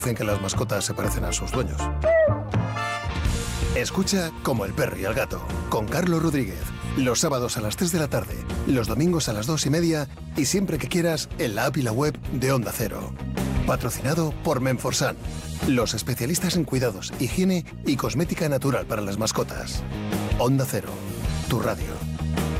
Dicen que las mascotas se parecen a sus dueños. Escucha Como el perro y el gato, con Carlos Rodríguez. Los sábados a las 3 de la tarde, los domingos a las 2:30 y siempre que quieras en la app y la web de Onda Cero. Patrocinado por Menforsan, los especialistas en cuidados, higiene y cosmética natural para las mascotas. Onda Cero, tu radio.